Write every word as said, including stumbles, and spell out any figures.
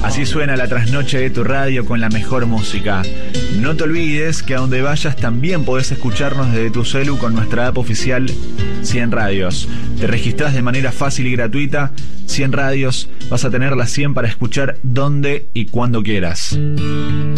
Así suena la trasnoche de tu radio con la mejor música. No te olvides que a donde vayas también podés escucharnos desde tu celu con nuestra app oficial cien Radios. Te registrás de manera fácil y gratuita. cien Radios, vas a tener las cien para escuchar donde y cuando quieras.